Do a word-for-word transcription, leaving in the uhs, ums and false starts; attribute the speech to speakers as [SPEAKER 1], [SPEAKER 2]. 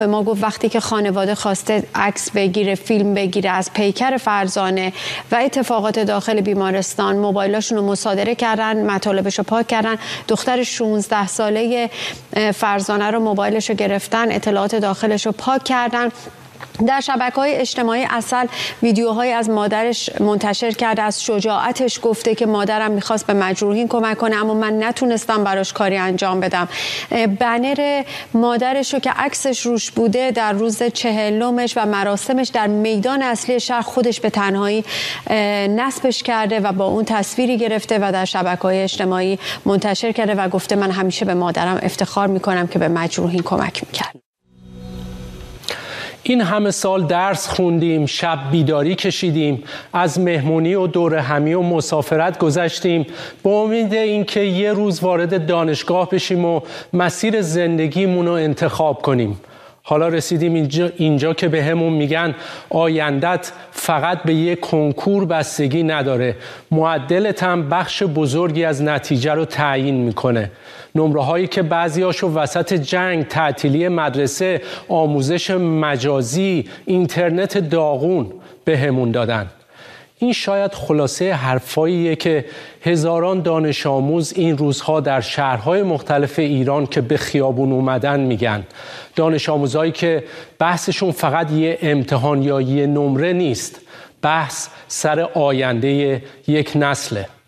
[SPEAKER 1] به ما گفت وقتی که خانواده خواسته عکس بگیره، فیلم بگیره از پیکر فرزانه و اتفاقات داخل بیمارستان، موبایلاشون رو مصادره کردن، مطالبش رو پاک کردن. دختر شانزده ساله فرزانه رو موبایلش رو گرفتن، اطلاعات داخلش رو پاک کردن. در شبکه‌های اجتماعی اصل ویدیوهایی از مادرش منتشر کرده، از شجاعتش گفته که مادرم میخواست به مجروحین کمک کنه اما من نتونستم براش کاری انجام بدم. بنر مادرش رو که عکسش روش بوده در روز چهلمش و مراسمش در میدان اصلی شهر خودش به تنهایی نصبش کرده و با اون تصویری گرفته و در شبکه‌های اجتماعی منتشر کرده و گفته من همیشه به مادرم افتخار میکنم که به مجروحین کمک میکرد.
[SPEAKER 2] این همه سال درس خوندیم، شب بیداری کشیدیم، از مهمونی و دوره همی و مسافرت گذشتیم با امید اینکه یه روز وارد دانشگاه بشیم و مسیر زندگیمون رو انتخاب کنیم. حالا رسیدیم اینجا, اینجا که به همون میگن آیندت فقط به یک کنکور بستگی نداره، معدلت هم بخش بزرگی از نتیجه رو تعیین میکنه. نمره هایی که بعضی هاشو وسط جنگ، تعطیلی مدرسه، آموزش مجازی، اینترنت داغون به همون دادن. این شاید خلاصه حرفاییه که هزاران دانش آموز این روزها در شهرهای مختلف ایران که به خیابون اومدن میگن. دانش آموزایی که بحثشون فقط یه امتحان یا یه نمره نیست، بحث سر آینده یک نسله.